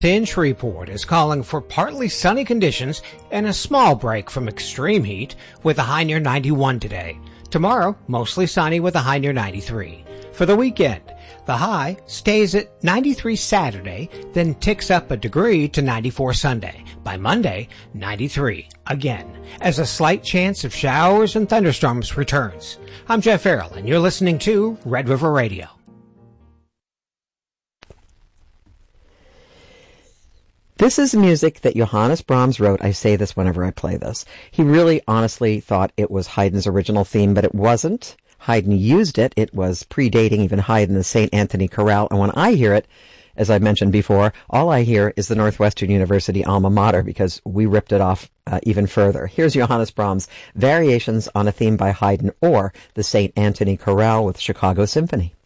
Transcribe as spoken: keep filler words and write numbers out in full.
In Shreveport is calling for partly sunny conditions and a small break from extreme heat with a high near ninety-one today. Tomorrow, mostly sunny with a high near ninety-three. For the weekend, the high stays at ninety-three Saturday, then ticks up a degree to ninety-four Sunday. By Monday, ninety-three again, as a slight chance of showers and thunderstorms returns. I'm Jeff Farrell, and you're listening to Red River Radio. This is music that Johannes Brahms wrote. I say this whenever I play this. He really honestly thought it was Haydn's original theme, but it wasn't. Haydn used it. It was predating even Haydn, the Saint Anthony Chorale. And when I hear it, as I mentioned before, all I hear is the Northwestern University alma mater, because we ripped it off uh, even further. Here's Johannes Brahms' Variations on a Theme by Haydn, or the Saint Anthony Chorale with Chicago Symphony.